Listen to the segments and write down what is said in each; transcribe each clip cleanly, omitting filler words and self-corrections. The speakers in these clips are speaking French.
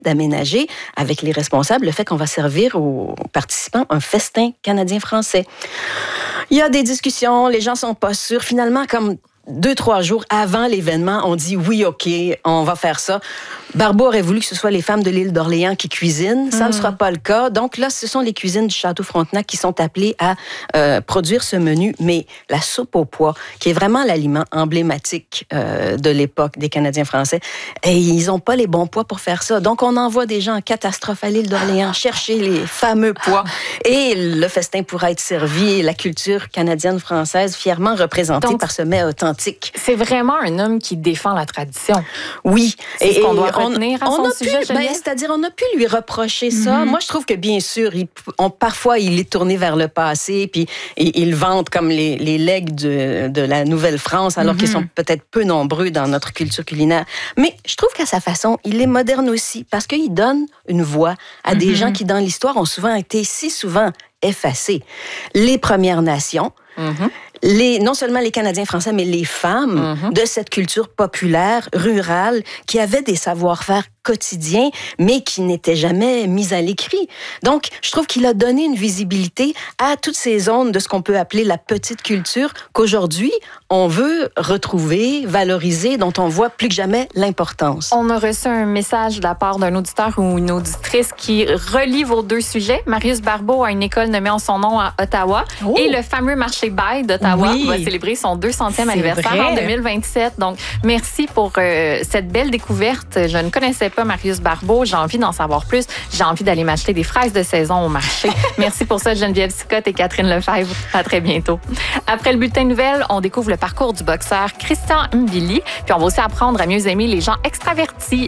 d'aménager avec les responsables le fait qu'on va servir aux participants un festin canadien-français. Il y a des discussions, les gens sont pas sûrs. Finalement, comme 2-3 jours avant l'événement, on dit oui, OK, on va faire ça. Barbeau aurait voulu que ce soit les femmes de l'île d'Orléans qui cuisinent. Ça ne sera pas le cas. Donc là, ce sont les cuisines du Château Frontenac qui sont appelées à produire ce menu. Mais la soupe aux pois, qui est vraiment l'aliment emblématique de l'époque des Canadiens français, et ils n'ont pas les bons pois pour faire ça. Donc, on envoie des gens en catastrophe à l'île d'Orléans chercher les fameux pois. Et le festin pourra être servi. Et la culture canadienne-française fièrement représentée par ce mets authentique. C'est vraiment un homme qui défend la tradition. Oui. C'est ce qu'on doit retenir à son sujet, c'est-à-dire, on a pu lui reprocher ça. Moi, je trouve que, bien sûr, parfois, il est tourné vers le passé, puis il vante comme les legs de la Nouvelle-France, alors qu'ils sont peut-être peu nombreux dans notre culture culinaire. Mais je trouve qu'à sa façon, il est moderne aussi, parce qu'il donne une voix à des gens qui, dans l'histoire, ont souvent été si souvent effacés. Les Premières Nations, non seulement les Canadiens français, mais les femmes de cette culture populaire, rurale, qui avaient des savoir-faire quotidiens, mais qui n'étaient jamais mis à l'écrit. Donc, je trouve qu'il a donné une visibilité à toutes ces zones de ce qu'on peut appeler la petite culture, qu'aujourd'hui, on veut retrouver, valoriser, dont on voit plus que jamais l'importance. On a reçu un message de la part d'un auditeur ou une auditrice qui relie vos deux sujets. Marius Barbeau a une école nommée en son nom à Ottawa et le fameux marché Bail d'Ottawa va célébrer son 200e anniversaire en 2027. Donc, merci pour cette belle découverte. Je ne connaissais pas Marius Barbeau. J'ai envie d'en savoir plus. J'ai envie d'aller m'acheter des fraises de saison au marché. Merci pour ça, Geneviève Sicotte et Catherine Lefebvre. À très bientôt. Après le bulletin de nouvelles, on découvre le parcours du boxeur Christian Mbili. Puis on va aussi apprendre à mieux aimer les gens extravertis.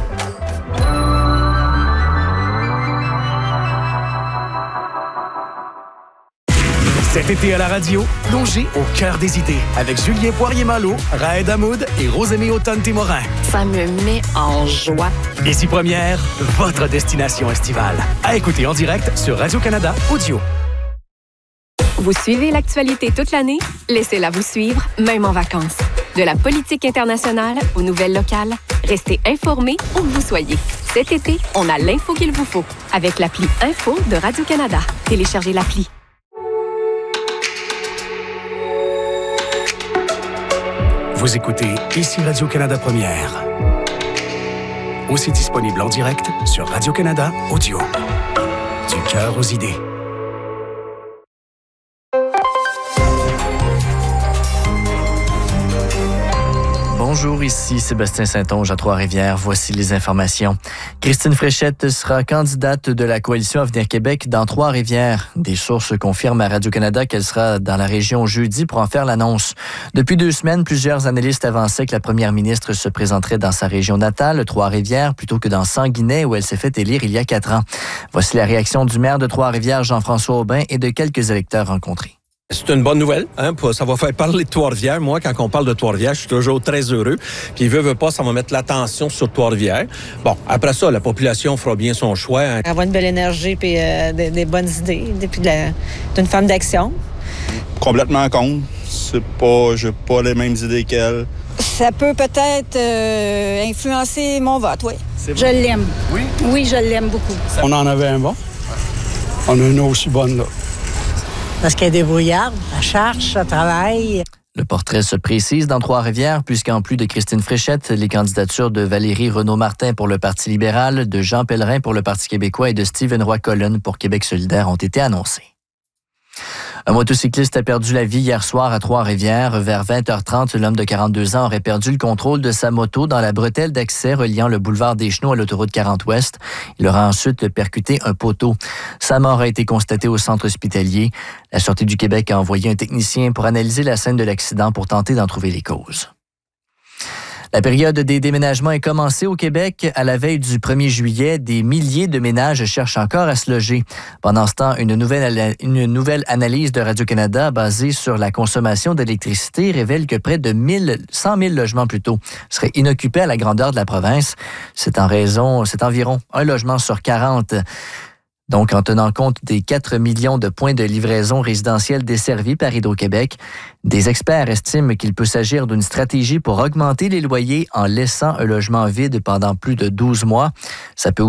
Cet été à la radio, plongez au cœur des idées avec Julien Poirier-Malo, Raed Hamoud et Rosémie Automne-Témorin. Ça me met en joie. Ici Première, votre destination estivale. À écouter en direct sur Radio-Canada Audio. Vous suivez l'actualité toute l'année? Laissez-la vous suivre, même en vacances. De la politique internationale aux nouvelles locales, restez informés où que vous soyez. Cet été, on a l'info qu'il vous faut avec l'appli Info de Radio-Canada. Téléchargez l'appli. Vous écoutez ici Radio-Canada Première. Aussi disponible en direct sur Radio-Canada Audio. Du cœur aux idées. Bonjour, ici Sébastien Saint-Onge à Trois-Rivières. Voici les informations. Christine Fréchette sera candidate de la Coalition Avenir Québec dans Trois-Rivières. Des sources confirment à Radio-Canada qu'elle sera dans la région jeudi pour en faire l'annonce. Depuis 2 semaines, plusieurs analystes avançaient que la première ministre se présenterait dans sa région natale, Trois-Rivières, plutôt que dans Sanguinet, où elle s'est fait élire il y a 4 ans. Voici la réaction du maire de Trois-Rivières, Jean-François Aubin, et de quelques électeurs rencontrés. C'est une bonne nouvelle, hein? Ça va faire parler de Trois-Rivières. Moi, quand on parle de Trois-Rivières, je suis toujours très heureux. Puis, veut pas, ça va mettre l'attention sur Trois-Rivières. Bon, après ça, la population fera bien son choix. Hein. Avoir une belle énergie puis des bonnes idées, puis d'une femme d'action. Complètement contre. J'ai pas les mêmes idées qu'elle. Ça peut peut-être influencer mon vote, oui. Je l'aime. Oui? Oui, je l'aime beaucoup. On en avait un bon. On a une aussi bonne, là. Parce qu'elle est débrouillarde, elle cherche, elle travaille. Le portrait se précise dans Trois-Rivières, puisqu'en plus de Christine Fréchette, les candidatures de Valérie Renaud-Martin pour le Parti libéral, de Jean Pellerin pour le Parti québécois et de Stephen Roy-Collen pour Québec solidaire ont été annoncées. Un motocycliste a perdu la vie hier soir à Trois-Rivières. Vers 20h30, l'homme de 42 ans aurait perdu le contrôle de sa moto dans la bretelle d'accès reliant le boulevard des Chenaux à l'autoroute 40 Ouest. Il aura ensuite percuté un poteau. Sa mort a été constatée au centre hospitalier. La Sûreté du Québec a envoyé un technicien pour analyser la scène de l'accident pour tenter d'en trouver les causes. La période des déménagements est commencée au Québec. À la veille du 1er juillet, des milliers de ménages cherchent encore à se loger. Pendant ce temps, une nouvelle analyse de Radio-Canada basée sur la consommation d'électricité révèle que près de 100 000 logements plutôt seraient inoccupés à la grandeur de la province. C'est environ un logement sur 40. Donc, en tenant compte des 4 millions de points de livraison résidentiels desservis par Hydro-Québec, des experts estiment qu'il peut s'agir d'une stratégie pour augmenter les loyers en laissant un logement vide pendant plus de 12 mois. Ça peut